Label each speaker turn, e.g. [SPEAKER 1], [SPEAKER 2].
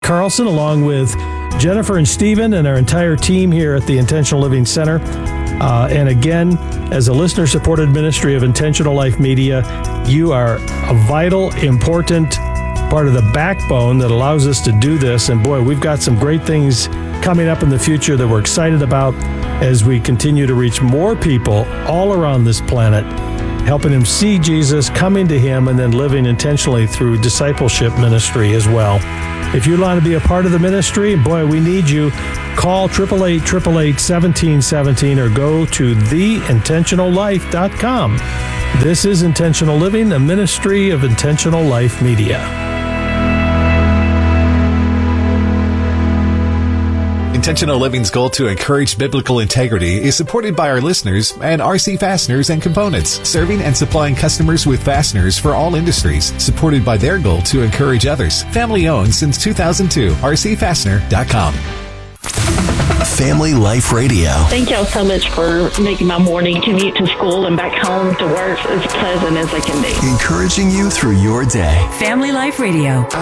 [SPEAKER 1] Carlson, along with Jennifer and Stephen and our entire team here at the Intentional Living Center. And again, as a listener-supported ministry of Intentional Life Media, you are a vital, important part of the backbone that allows us to do this. And boy, we've got some great things coming up in the future that we're excited about as we continue to reach more people all around this planet, helping them see Jesus, coming to him, and then living intentionally through discipleship ministry as well. If you want to be a part of the ministry, boy, we need you. Call 888-888-1717 or go to theintentionallife.com. This is Intentional Living, a ministry of Intentional Life Media.
[SPEAKER 2] Intentional Living's goal to encourage biblical integrity is supported by our listeners and RC Fasteners and Components, serving and supplying customers with fasteners for all industries, supported by their goal to encourage others. Family owned since 2002, rcfastener.com.
[SPEAKER 3] Family Life Radio.
[SPEAKER 4] Thank y'all so much for making my morning commute to school and back home to work as pleasant as I can be.
[SPEAKER 3] Encouraging you through your day.
[SPEAKER 5] Family Life Radio.